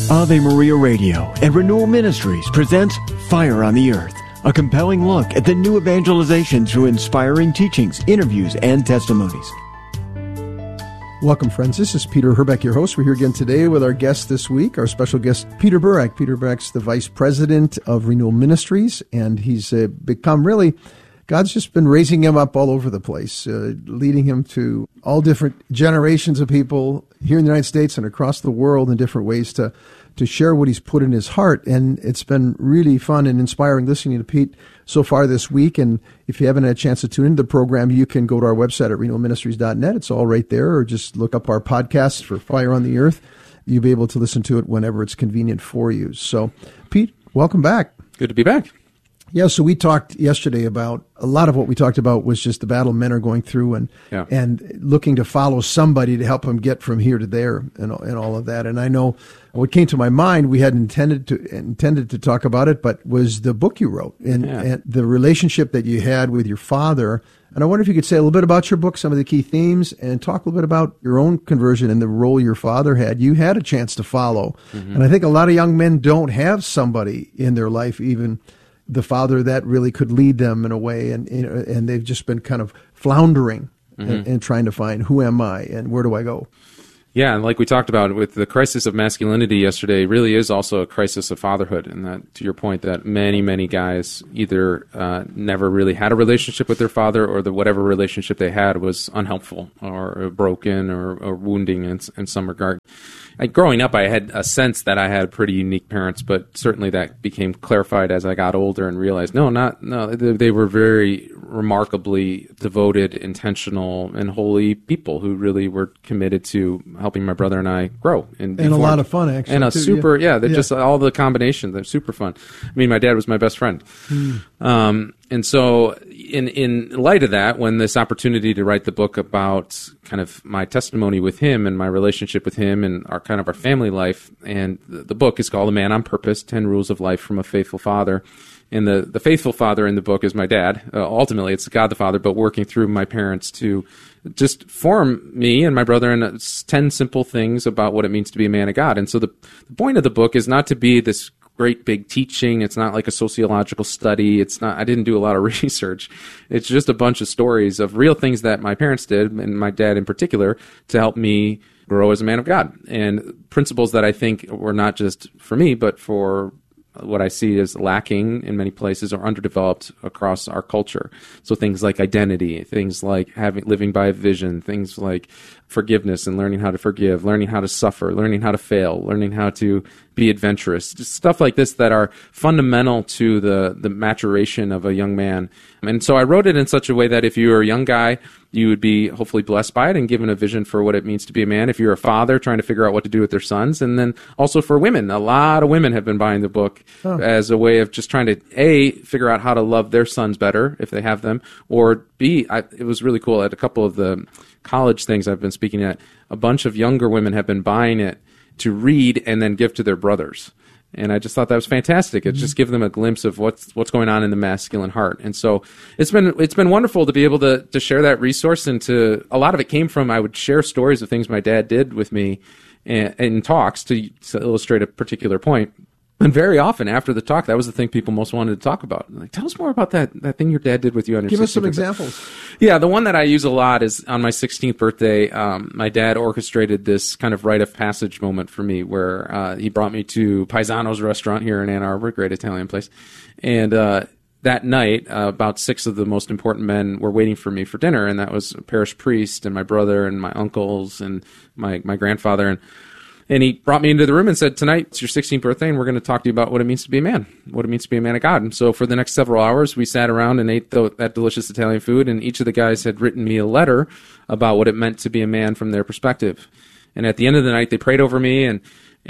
Ave Maria Radio and Renewal Ministries presents Fire on the Earth, a compelling look at the new evangelization through inspiring teachings, interviews, and testimonies. Welcome, friends. This is Peter Herbeck, your host. We're here again today with our guest this week, our special guest, Peter Burek. Peter Burek's the Vice President of Renewal Ministries, and he's become really, God's just been raising him up all over the place, leading him to all different generations of people here in the United States and across the world in different ways to share what he's put in his heart. And it's been really fun and inspiring listening to Pete so far this week. And if you haven't had a chance to tune into the program, you can go to our website at renewalministries.net. It's all right there, or just look up our podcast for Fire on the Earth. You'll be able to listen to it whenever it's convenient for you. So, Pete, welcome back. Good to be back. Yeah, so we talked yesterday about, a lot of what we talked about was just the battle men are going through and looking to follow somebody to help them get from here to there and all of that. And I know what came to my mind, we had intended to talk about it, but was the book you wrote and the relationship that you had with your father. And I wonder if you could say a little bit about your book, some of the key themes, and talk a little bit about your own conversion and the role your father had. You had a chance to follow. Mm-hmm. And I think a lot of young men don't have somebody in their life, even the father, that really could lead them in a way, and they've just been kind of floundering and trying to find, who am I and where do I go? Yeah, and like we talked about with the crisis of masculinity yesterday, really is also a crisis of fatherhood. And that, to your point, that many, many guys either never really had a relationship with their father, or whatever relationship they had was unhelpful or broken or wounding in some regard. Growing up, I had a sense that I had pretty unique parents, but certainly that became clarified as I got older and realized, they were very remarkably devoted, intentional, and holy people who really were committed to helping my brother and I grow. And a lot of fun, actually. And just all the combinations, they're super fun. I mean, my dad was my best friend. And so in light of that, when this opportunity to write the book about kind of my testimony with him and my relationship with him and our family life, and the book is called A Man on Purpose, 10 Rules of Life from a Faithful Father. And the faithful father in the book is my dad. Ultimately, it's God the Father, but working through my parents to just form me and my brother in 10 simple things about what it means to be a man of God. And so the point of the book is not to be this great big teaching. It's not like a sociological study. I didn't do a lot of research. It's just a bunch of stories of real things that my parents did, and my dad in particular, to help me grow as a man of God. And principles that I think were not just for me, but for what I see as lacking in many places or underdeveloped across our culture. So things like identity, things like living by a vision, things like forgiveness and learning how to forgive, learning how to suffer, learning how to fail, learning how to be adventurous, just stuff like this that are fundamental to the maturation of a young man. And so I wrote it in such a way that if you're a young guy, you would be hopefully blessed by it and given a vision for what it means to be a man. If you're a father trying to figure out what to do with their sons, and then also for women, a lot of women have been buying the book as a way of just trying to A, figure out how to love their sons better if they have them, or B, it was really cool at a couple of the college things I've been speaking at, a bunch of younger women have been buying it to read and then give to their brothers. And I just thought that was fantastic. It just gives them a glimpse of what's going on in the masculine heart. And so it's been wonderful to be able to share that resource. And a lot of it came from, I would share stories of things my dad did with me in talks to illustrate a particular point. And very often after the talk, that was the thing people most wanted to talk about. Like, tell us more about that thing your dad did with you on your 16th birthday. Give us some examples. Yeah, the one that I use a lot is on my 16th birthday, my dad orchestrated this kind of rite of passage moment for me where he brought me to Paisano's restaurant here in Ann Arbor, great Italian place. And that night, about 6 of the most important men were waiting for me for dinner, and that was a parish priest and my brother and my uncles and my grandfather. And he brought me into the room and said, tonight, it's your 16th birthday, and we're going to talk to you about what it means to be a man, what it means to be a man of God. And so for the next several hours, we sat around and ate that delicious Italian food, and each of the guys had written me a letter about what it meant to be a man from their perspective. And at the end of the night, they prayed over me, and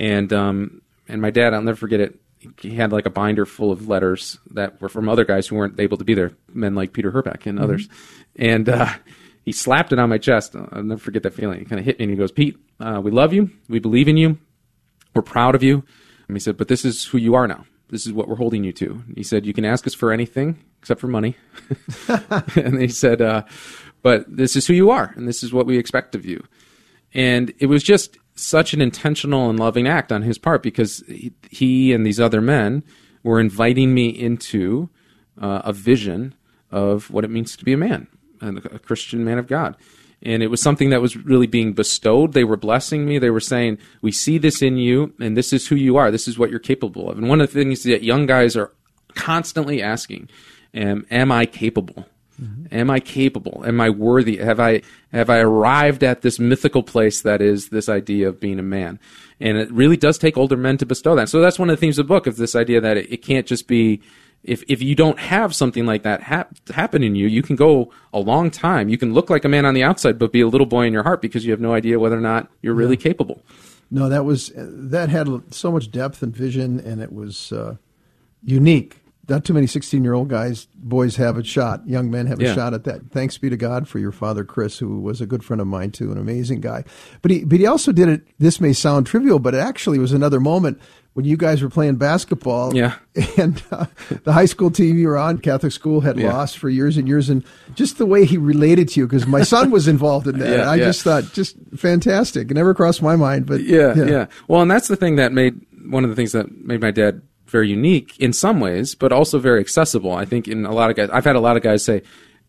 my dad, I'll never forget it, he had like a binder full of letters that were from other guys who weren't able to be there, men like Peter Herbeck and others. And he slapped it on my chest. I'll never forget that feeling. He kind of hit me, and he goes, Pete, we love you. We believe in you. We're proud of you. And he said, but this is who you are now. This is what we're holding you to. He said, you can ask us for anything except for money. And he said, but this is who you are, and this is what we expect of you. And it was just such an intentional and loving act on his part, because he and these other men were inviting me into a vision of what it means to be a man, and a Christian man of God. And it was something that was really being bestowed. They were blessing me. They were saying, we see this in you, and this is who you are. This is what you're capable of. And one of the things that young guys are constantly asking, am I capable? Mm-hmm. Am I capable? Am I worthy? Have I arrived at this mythical place that is this idea of being a man? And it really does take older men to bestow that. So that's one of the themes of the book, of this idea that it can't just be, if you don't have something like that happen in you, you can go a long time. You can look like a man on the outside, but be a little boy in your heart, because you have no idea whether or not you're really capable. No, that had so much depth and vision, and it was unique. Not too many 16-year-old boys have a shot. Young men have a shot at that. Thanks be to God for your father, Chris, who was a good friend of mine too, an amazing guy. But he also did it. This may sound trivial, but it actually was another moment when you guys were playing basketball. Yeah. And the high school team you were on, Catholic school, had lost for years and years, and just the way he related to you, because my son was involved in that. I just thought, just fantastic. It never crossed my mind, but yeah. Well, and that's the thing that one of the things that made my dad very unique in some ways, but also very accessible. I think in a lot of guys, I've had a lot of guys say,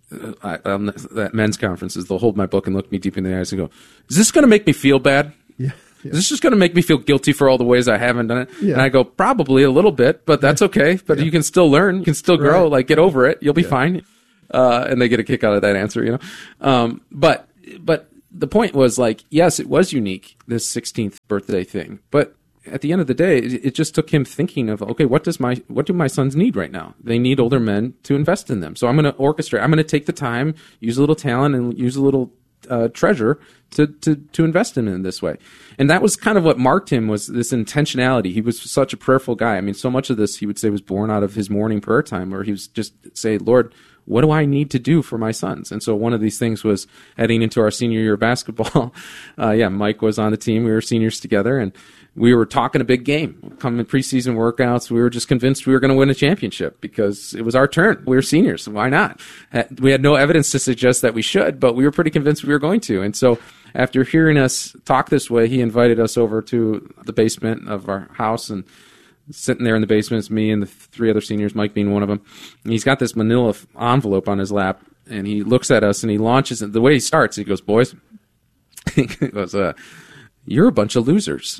at men's conferences, they'll hold my book and look me deep in the eyes and go, is this going to make me feel bad? Yeah. Is this just going to make me feel guilty for all the ways I haven't done it? Yeah. And I go, probably a little bit, but that's okay. But you can still learn. You can still grow. Right. Like, get over it. You'll be fine. And they get a kick out of that answer, But the point was, like, yes, it was unique, this 16th birthday thing. But at the end of the day, it just took him thinking of, okay, what do my sons need right now? They need older men to invest in them. So I'm going to orchestrate. I'm going to take the time, use a little talent, and use a little treasure to invest in this way. And that was kind of what marked him, was this intentionality. He was such a prayerful guy. I mean, so much of this, he would say, was born out of his morning prayer time, where he was just say, Lord, what do I need to do for my sons? And so one of these things was heading into our senior year of basketball. Mike was on the team. We were seniors together, and we were talking a big game. Coming preseason workouts, we were just convinced we were going to win a championship because it was our turn. We were seniors. Why not? We had no evidence to suggest that we should, but we were pretty convinced we were going to. And so after hearing us talk this way, he invited us over to the basement of our house, and sitting there in the basement is me and the three other seniors, Mike being one of them. And he's got this manila envelope on his lap, and he looks at us and he launches it. The way he starts, he goes, boys, he goes, you're a bunch of losers.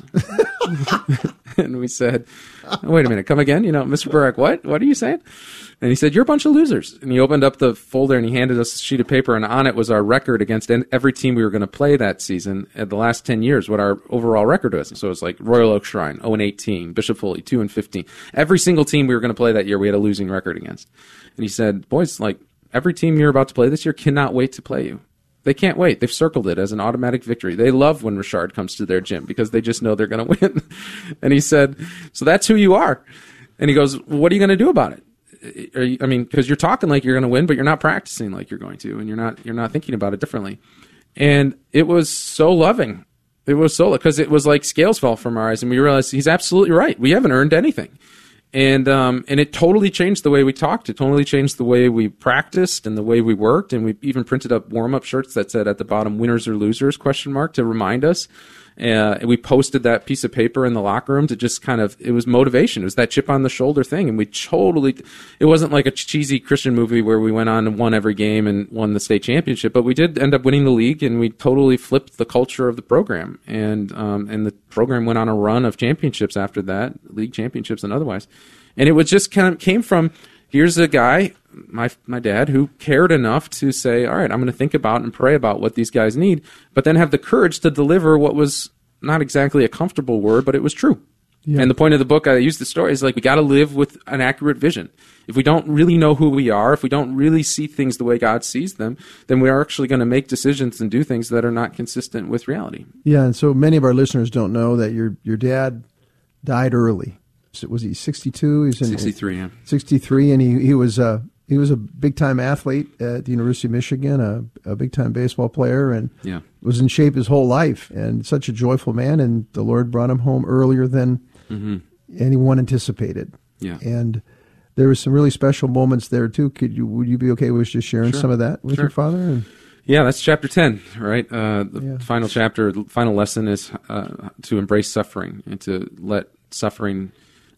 And we said, wait a minute, come again? Mr. Burak, what are you saying? And he said, you're a bunch of losers. And he opened up the folder and he handed us a sheet of paper, and on it was our record against every team we were going to play that season at the last 10 years, what our overall record was. So it was like Royal Oak Shrine, 0-18, Bishop Foley, 2-15. Every single team we were going to play that year, we had a losing record against. And he said, boys, like, every team you're about to play this year cannot wait to play you. They can't wait. They've circled it as an automatic victory. They love when Richard comes to their gym because they just know they're going to win. And he said, so that's who you are. And he goes, well, what are you going to do about it? Because you're talking like you're going to win, but you're not practicing like you're going to, and you're not thinking about it differently. And it was so loving. It was so, because it was like scales fell from our eyes, and we realized he's absolutely right. We haven't earned anything. And it totally changed the way we talked. It totally changed the way we practiced and the way we worked. And we even printed up warm-up shirts that said at the bottom, winners or losers, ? To remind us. And we posted that piece of paper in the locker room to just it was motivation. It was that chip on the shoulder thing. And it wasn't like a cheesy Christian movie where we went on and won every game and won the state championship, but we did end up winning the league, and we totally flipped the culture of the program. And the program went on a run of championships after that, league championships and otherwise. And it was just came from, here's a guy, my dad, who cared enough to say, all right, I'm going to think about and pray about what these guys need, but then have the courage to deliver what was not exactly a comfortable word, but it was true. Yeah. And the point of the book, I use the story, is like, we got to live with an accurate vision. If we don't really know who we are, if we don't really see things the way God sees them, then we are actually going to make decisions and do things that are not consistent with reality. Yeah, and so many of our listeners don't know that your dad died early. So was he 62? He's 63, yeah. 63, and he was a big-time athlete at the University of Michigan, a big-time baseball player, and was in shape his whole life, and such a joyful man, and the Lord brought him home earlier than anyone anticipated. Yeah. And there were some really special moments there, too. Would you be okay with just sharing some of that with your father? Yeah, that's chapter 10, right? The final chapter, final lesson is to embrace suffering and to let suffering,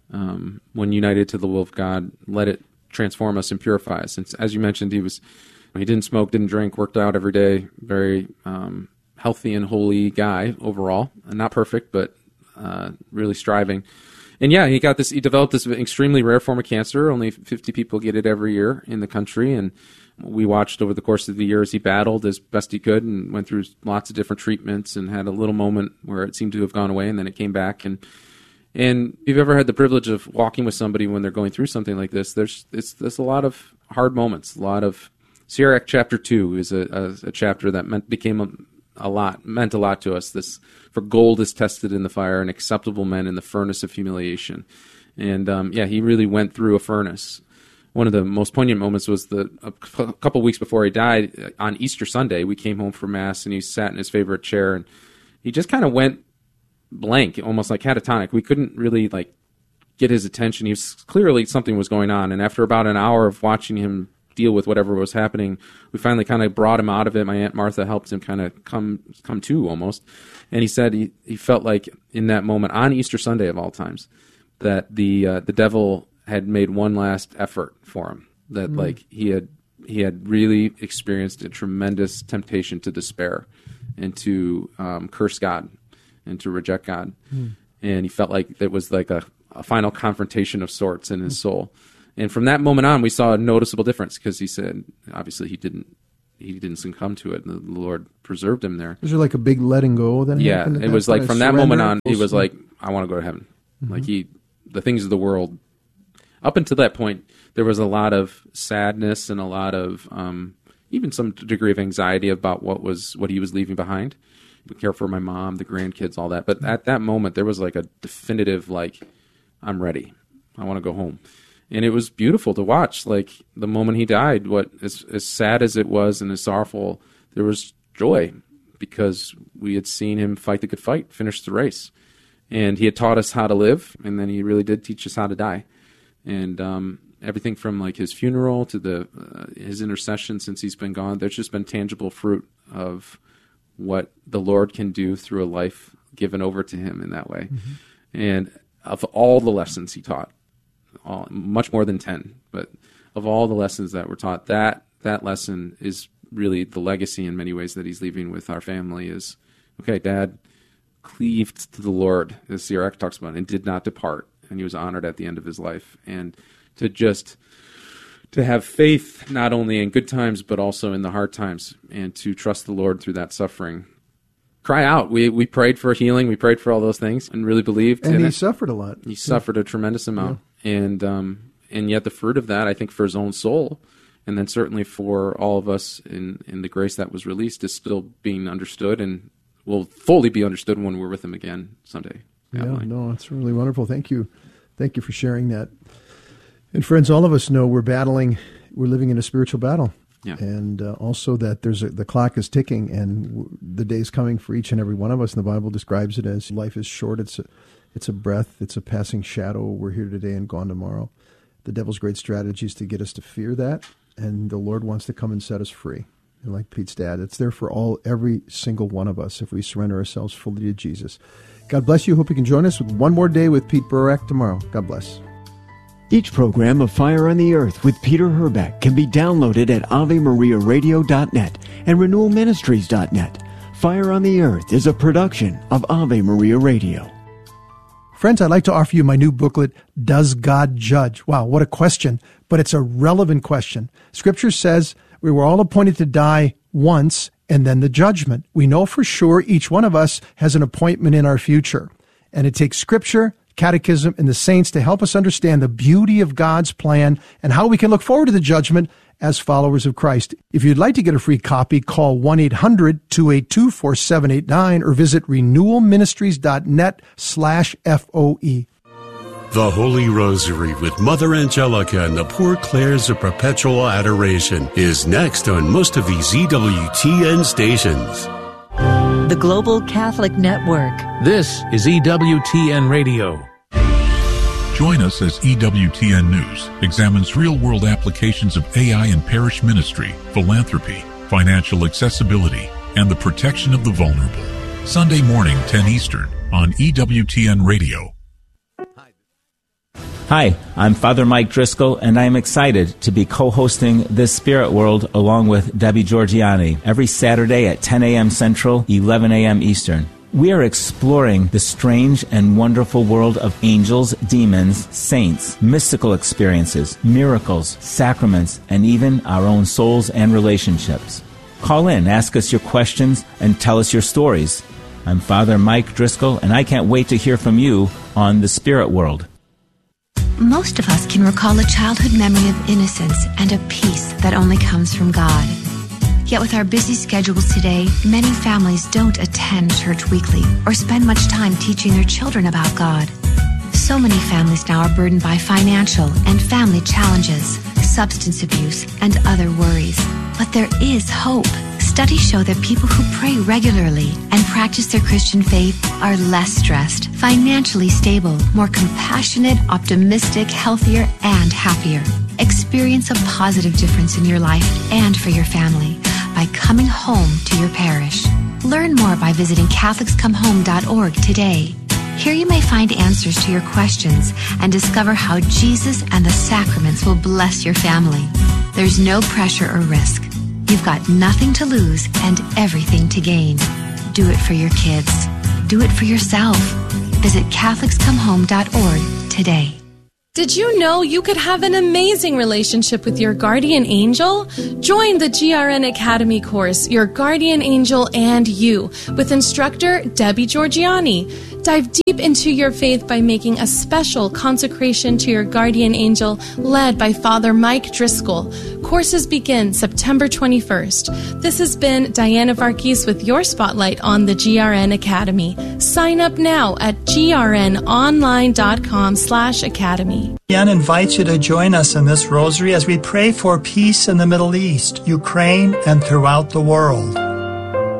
when united to the will of God, let it transform us and purify us. And as you mentioned, he didn't smoke, didn't drink, worked out every day, very healthy and holy guy overall. Not perfect, but really striving. And yeah, he developed this extremely rare form of cancer. Only 50 people get it every year in the country. And we watched over the course of the year as he battled as best he could and went through lots of different treatments and had a little moment where it seemed to have gone away and then it came back. And if you've ever had the privilege of walking with somebody when they're going through something like this, there's a lot of hard moments. A lot of Sirach chapter 2 is a chapter that meant a lot to us. This, for gold is tested in the fire, and acceptable men in the furnace of humiliation. And he really went through a furnace. One of the most poignant moments was a couple weeks before he died, on Easter Sunday. We came home from Mass, and he sat in his favorite chair, and he just kind of went blank, almost like catatonic. We couldn't really get his attention. He was clearly, something was going on. And after about an hour of watching him deal with whatever was happening, we finally kind of brought him out of it. My Aunt Martha helped him kind of come to almost. And he said he felt like in that moment, on Easter Sunday of all times, that the devil had made one last effort for him. That he had really experienced a tremendous temptation to despair and to curse God and to reject God. And he felt like it was like a final confrontation of sorts in his soul. And from that moment on, we saw a noticeable difference, because he said, obviously, he didn't succumm to it, and the Lord preserved him there. Was there like a big letting go that happened? It was like from that moment on, he was like, I want to go to heaven. The things of the world. Up until that point, there was a lot of sadness and a lot of even some degree of anxiety about what he was leaving behind. We care for my mom, the grandkids, all that. But at that moment, there was like a definitive, I'm ready. I want to go home. And it was beautiful to watch. Like, the moment he died, as sad as it was and as sorrowful, there was joy, because we had seen him fight the good fight, finish the race. And he had taught us how to live, and then he really did teach us how to die. And everything from his funeral to his intercession since he's been gone, there's just been tangible fruit of what the Lord can do through a life given over to him in that way. And of all the lessons he taught, much more than 10, but of all the lessons that were taught, that lesson is really the legacy in many ways that he's leaving with our family is, okay, Dad cleaved to the Lord, as Sirach talks about, and did not depart, and he was honored at the end of his life. And to have faith not only in good times but also in the hard times, and to trust the Lord through that suffering. Cry out. We prayed for healing, we prayed for all those things, and really believed. And he suffered a lot. He suffered a tremendous amount. And yet the fruit of that, I think, for his own soul, and then certainly for all of us in the grace that was released, is still being understood and will fully be understood when we're with him again someday. It's really wonderful. Thank you. Thank you for sharing that. And friends, all of us know we're living in a spiritual battle. Yeah. And also that the clock is ticking, and the day's coming for each and every one of us. And the Bible describes it as life is short. It's a breath. It's a passing shadow. We're here today and gone tomorrow. The devil's great strategy is to get us to fear that, and the Lord wants to come and set us free. And like Pete's dad, it's there for every single one of us if we surrender ourselves fully to Jesus. God bless you. Hope you can join us with one more day with Pete Burak tomorrow. God bless. Each program of Fire on the Earth with Peter Herbeck can be downloaded at AveMariaRadio.net and RenewalMinistries.net. Fire on the Earth is a production of Ave Maria Radio. Friends, I'd like to offer you my new booklet, Does God Judge? Wow, what a question, but it's a relevant question. Scripture says we were all appointed to die once and then the judgment. We know for sure each one of us has an appointment in our future. And it takes Scripture, Catechism, and the saints to help us understand the beauty of God's plan and how we can look forward to the judgment as followers of Christ. If you'd like to get a free copy, call 1-800-282-4789 or visit renewalministries.net/FOE. The Holy Rosary with Mother Angelica and the Poor Clares of Perpetual Adoration is next on most of these EWTN stations. The Global Catholic Network. This is EWTN Radio. Join us as EWTN News examines real-world applications of AI in parish ministry, philanthropy, financial accessibility, and the protection of the vulnerable. Sunday morning, 10 Eastern, on EWTN Radio. Hi, I'm Father Mike Driscoll, and I am excited to be co-hosting This Spirit World along with Debbie Georgianni every Saturday at 10 a.m. Central, 11 a.m. Eastern. We are exploring the strange and wonderful world of angels, demons, saints, mystical experiences, miracles, sacraments, and even our own souls and relationships. Call in, ask us your questions, and tell us your stories. I'm Father Mike Driscoll, and I can't wait to hear from you on The Spirit World. Most of us can recall a childhood memory of innocence and a peace that only comes from God. Yet with our busy schedules today, many families don't attend church weekly or spend much time teaching their children about God. So many families now are burdened by financial and family challenges, substance abuse, and other worries. But there is hope. Studies show that people who pray regularly and practice their Christian faith are less stressed, financially stable, more compassionate, optimistic, healthier, and happier. Experience a positive difference in your life and for your family by coming home to your parish. Learn more by visiting CatholicsComeHome.org today. Here you may find answers to your questions and discover how Jesus and the sacraments will bless your family. There's no pressure or risk. You've got nothing to lose and everything to gain. Do it for your kids. Do it for yourself. Visit CatholicsComeHome.org today. Did you know you could have an amazing relationship with your guardian angel? Join the GRN Academy course, Your Guardian Angel and You, with instructor Debbie Georgianni. Dive deep into your faith by making a special consecration to your guardian angel led by Father Mike Driscoll. Courses begin September 21st. This has been Diana Varghese with your spotlight on the GRN Academy. Sign up now at grnonline.com/academy. Jan invites you to join us in this rosary as we pray for peace in the Middle East, Ukraine, and throughout the world.